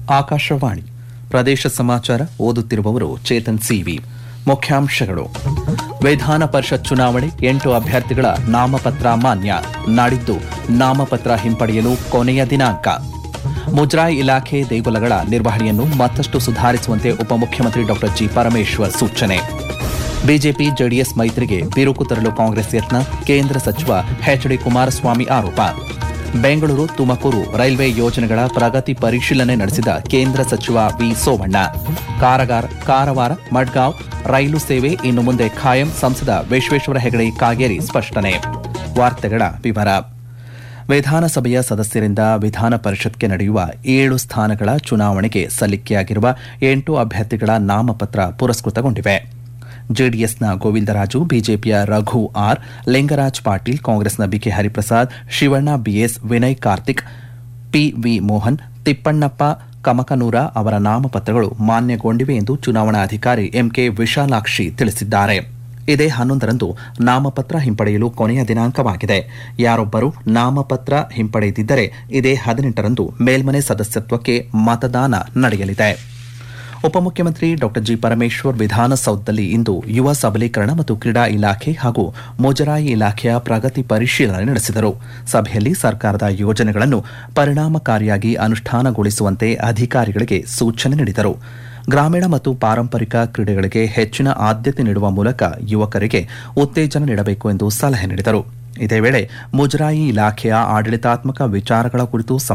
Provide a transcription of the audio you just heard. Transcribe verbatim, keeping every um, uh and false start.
ಆಕಾಶವಾಣಿ ಪ್ರದೇಶ ಸಮಾಚಾರ ಓದುತ್ತಿರುವವರು ಚೇತನ್ ಸಿವಿ. ಮುಖ್ಯಾಂಶಗಳು: ವಿಧಾನ ಪರಿಷತ್ ಚುನಾವಣೆ ಎಂಟು ಅಭ್ಯರ್ಥಿಗಳ ನಾಮಪತ್ರ ಮಾನ್ಯ. ನಾಡಿದ್ದು ನಾಮಪತ್ರ ಹಿಂಪಡೆಯಲು ಕೊನೆಯ ದಿನಾಂಕ. ಮುಜರಾಯಿ ಇಲಾಖೆ ದೇಗುಲಗಳ ನಿರ್ವಹಣೆಯನ್ನು ಮತ್ತಷ್ಟು ಸುಧಾರಿಸುವಂತೆ ಉಪಮುಖ್ಯಮಂತ್ರಿ ಡಾ ಜಿ ಪರಮೇಶ್ವರ್ ಸೂಚನೆ. ಬಿಜೆಪಿ ಜೆಡಿಎಸ್ ಮೈತ್ರಿಗೆ ಬಿರುಕು ತರಲು ಕಾಂಗ್ರೆಸ್ ಯತ್ನ, ಕೇಂದ್ರ ಸಚಿವ ಎಚ್ ಡಿ ಕುಮಾರಸ್ವಾಮಿ ಆರೋಪ. ಬೆಂಗಳೂರು ತುಮಕೂರು ರೈಲ್ವೆ ಯೋಜನೆಗಳ ಪ್ರಗತಿ ಪರಿಶೀಲನೆ ನಡೆಸಿದ ಕೇಂದ್ರ ಸಚಿವ ವಿ ಸೋಮಣ್ಣ. ಕಾರಗಾರ ಕಾರವಾರ ಮಡ್ಗಾಂವ್ ರೈಲು ಸೇವೆ ಇನ್ನು ಮುಂದೆ ಖಾಯಂ, ಸಂಸದ ವಿಶ್ವೇಶ್ವರ ಹೆಗಡೆ ಕಾಗೇರಿ ಸ್ಪಷ್ಟನೆ. ವಾರ್ತೆಗಳ ವಿವರ. ವಿಧಾನಸಭೆಯ ಸದಸ್ಯರಿಂದ ವಿಧಾನ ಪರಿಷತ್ಗೆ ನಡೆಯುವ ಏಳು ಸ್ಥಾನಗಳ ಚುನಾವಣೆಗೆ ಸಲ್ಲಿಕೆಯಾಗಿರುವ ಎಂಟು ಅಭ್ಯರ್ಥಿಗಳ ನಾಮಪತ್ರ ಪುರಸ್ಕೃತಗೊಂಡಿವೆ. ಜೆಡಿಎಸ್ನ ಗೋವಿಂದರಾಜು, ಬಿಜೆಪಿಯ ರಘು ಆರ್, ಲಿಂಗರಾಜ್ ಪಾಟೀಲ್, ಕಾಂಗ್ರೆಸ್ನ BK Hariprasad, Shivanna BS, Vinay Karthik, PV Mohan, Thippannappa Kamakanur ಅವರ ನಾಮಪತ್ರಗಳು ಮಾನ್ಯಗೊಂಡಿವೆ ಎಂದು ಚುನಾವಣಾಧಿಕಾರಿ ಎಂಕೆ ವಿಶಾಲಾಕ್ಷಿ ತಿಳಿಸಿದ್ದಾರೆ. ಇದೇ ಹನ್ನೊಂದರಂದು ನಾಮಪತ್ರ ಹಿಂಪಡೆಯಲು ಕೊನೆಯ ದಿನಾಂಕವಾಗಿದೆ. ಯಾರೊಬ್ಬರು ನಾಮಪತ್ರ ಹಿಂಪಡೆದಿದ್ದರೆ ಇದೇ ಹದಿನೆಂಟರಂದು ಮೇಲ್ಮನೆ ಸದಸ್ಯತ್ವಕ್ಕೆ ಮತದಾನ ನಡೆಯಲಿದೆ. ಉಪಮುಖ್ಯಮಂತ್ರಿ ಡಾ ಜಿ ಪರಮೇಶ್ವರ್ ವಿಧಾನಸೌಧದಲ್ಲಿ ಇಂದು ಯುವ ಸಬಲೀಕರಣ ಮತ್ತು ಕ್ರೀಡಾ ಇಲಾಖೆ ಹಾಗೂ ಮುಜರಾಯಿ ಇಲಾಖೆಯ ಪ್ರಗತಿ ಪರಿಶೀಲನೆ ನಡೆಸಿದರು. ಸಭೆಯಲ್ಲಿ ಸರ್ಕಾರದ ಯೋಜನೆಗಳನ್ನು ಪರಿಣಾಮಕಾರಿಯಾಗಿ ಅನುಷ್ಠಾನಗೊಳಿಸುವಂತೆ ಅಧಿಕಾರಿಗಳಿಗೆ ಸೂಚನೆ ನೀಡಿದರು. ಗ್ರಾಮೀಣ ಮತ್ತು ಪಾರಂಪರಿಕ ಕ್ರೀಡೆಗಳಿಗೆ ಹೆಚ್ಚಿನ ಆದ್ಯತೆ ನೀಡುವ ಮೂಲಕ ಯುವಕರಿಗೆ ಉತ್ತೇಜನ ನೀಡಬೇಕು ಎಂದು ಸಲಹೆ ನೀಡಿದರು. ಇದೇ ವೇಳೆ ಮುಜರಾಯಿ ಇಲಾಖೆಯ ಆಡಳಿತಾತ್ಮಕ ವಿಚಾರಗಳ ಕುರಿತು